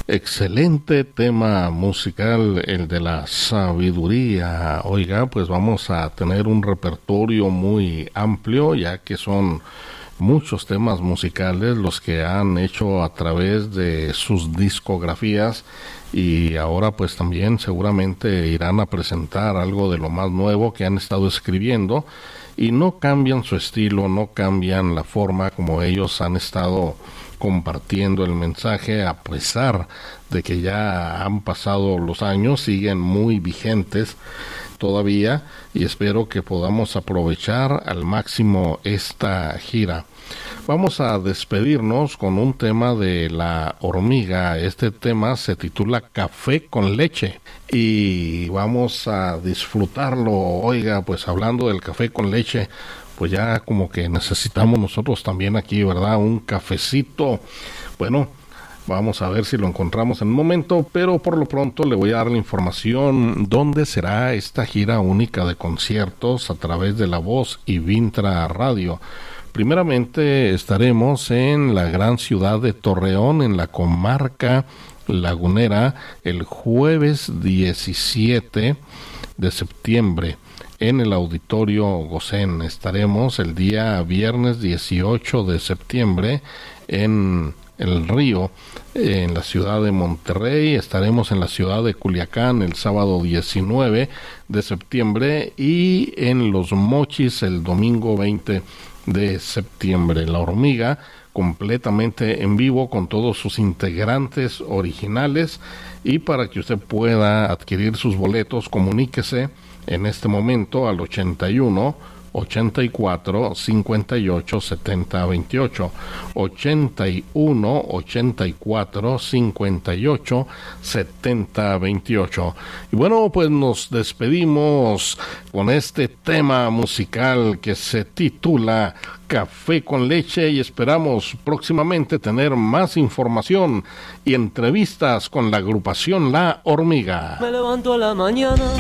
Excelente tema musical, el de la sabiduría. Oiga, pues vamos a tener un repertorio muy amplio, ya que son muchos temas musicales los que han hecho a través de sus discografías, y ahora pues también seguramente irán a presentar algo de lo más nuevo que han estado escribiendo, y no cambian su estilo, no cambian la forma como ellos han estado compartiendo el mensaje. A pesar de que ya han pasado los años, siguen muy vigentes todavía, y espero que podamos aprovechar al máximo esta gira. Vamos a despedirnos con un tema de La Hormiga. Este tema se titula Café con Leche y vamos a disfrutarlo. Oiga, pues hablando del café con leche, pues ya como que necesitamos nosotros también aquí, ¿verdad? Un cafecito. Bueno, vamos a ver si lo encontramos en un momento, pero por lo pronto le voy a dar la información dónde será esta gira única de conciertos a través de La Voz y Vintra Radio. Primeramente estaremos en la gran ciudad de Torreón, en la comarca lagunera, el jueves 17 de septiembre. En el Auditorio Gosén. Estaremos el día viernes 18 de septiembre en El Río, en la ciudad de Monterrey. Estaremos en la ciudad de Culiacán el sábado 19 de septiembre y en Los Mochis el domingo 20 de septiembre. La Hormiga, completamente en vivo con todos sus integrantes originales, y para que usted pueda adquirir sus boletos, comuníquese en este momento al 81 84 58 70 28, 81 84 58 70 28. Y bueno, pues nos despedimos con este tema musical que se titula Café con Leche, y esperamos próximamente tener más información y entrevistas con la agrupación La Hormiga. Me levanto a la mañana